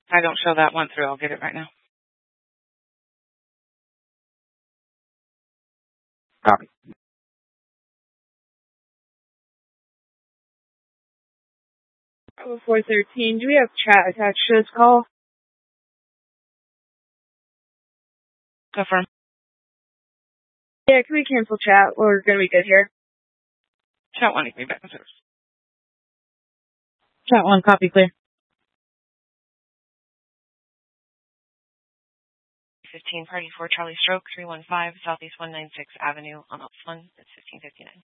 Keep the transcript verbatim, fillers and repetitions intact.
I don't show that one through. I'll get it right now. Copy. Bravo four thirteen, do we have chat attached to this call? Confirm. Yeah, can we cancel chat? We're gonna be good here. Chat one, you can be back in service. Chat one, copy clear. fifteen, party four, Charlie Stroke, three one five, Southeast one ninety-sixth Avenue on Ops one. That's fifteen fifty-nine.